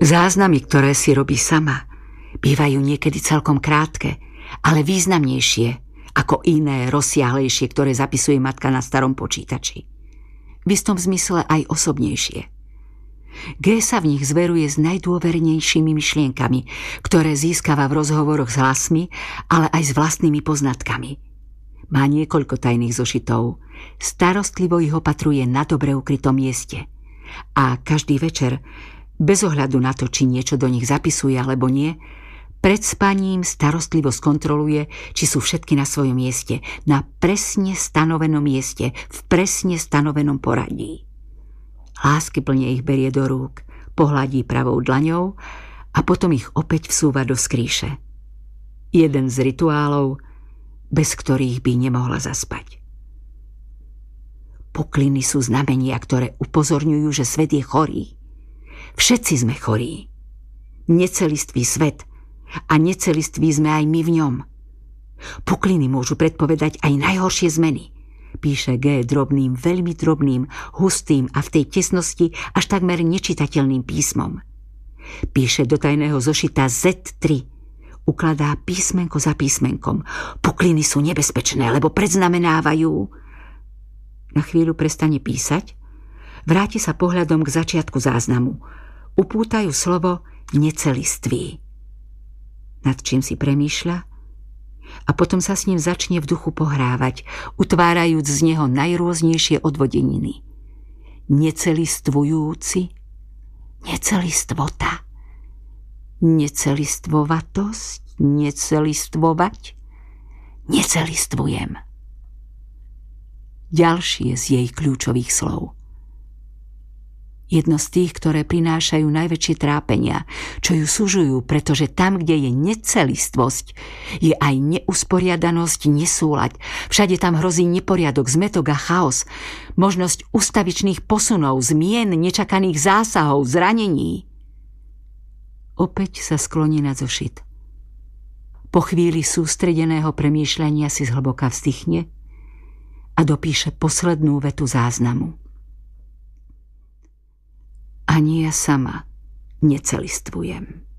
Záznamy, ktoré si robí sama, bývajú niekedy celkom krátke, ale významnejšie ako iné rozsiahlejšie, ktoré zapisuje matka na starom počítači. V istom zmysle aj osobnejšie. G sa v nich zveruje s najdôvernejšími myšlienkami, ktoré získava v rozhovoroch s hlasmi, ale aj s vlastnými poznatkami. Má niekoľko tajných zošitov, starostlivo ich opatruje na dobre ukrytom mieste. A každý večer, bez ohľadu na to, či niečo do nich zapisuje alebo nie, pred spaním starostlivo skontroluje, či sú všetky na svojom mieste, na presne stanovenom mieste, v presne stanovenom poradí. Láskyplne ich berie do rúk, pohľadí pravou dlaňou a potom ich opäť vsúva do skrýše. Jeden z rituálov, bez ktorých by nemohla zaspať. Pokliny sú znamenia, ktoré upozorňujú, že svet je chorý. Všetci sme chorí. Necelistvý svet a neceliství sme aj my v ňom. Pokliny môžu predpovedať aj najhoršie zmeny. Píše G drobným, veľmi drobným, hustým a v tej tesnosti až takmer nečitateľným písmom. Píše do tajného zošita Z3. Ukladá písmenko za písmenkom. Pokliny sú nebezpečné, lebo predznamenávajú. Na chvíľu prestane písať, vráti sa pohľadom k začiatku záznamu. Upútajú slovo necelistvý. Nad čím si premýšľa a potom sa s ním začne v duchu pohrávať, utvárajúc z neho najrôznejšie odvodeniny. Necelistvujúci, necelistvota, necelistvovatosť, necelistvovať, necelistvujem. Ďalšie z jej kľúčových slov. Jedno z tých, ktoré prinášajú najväčšie trápenia, čo ju sužujú, pretože tam, kde je necelistvosť, je aj neusporiadanosť, nesúlať. Všade tam hrozí neporiadok, zmätok a chaos, možnosť ustavičných posunov, zmien, nečakaných zásahov, zranení. Opäť sa skloní na zošit. Po chvíli sústredeného premýšľania si zhlboka vzdychne a dopíše poslednú vetu záznamu. Ani ja sama necelistvujem.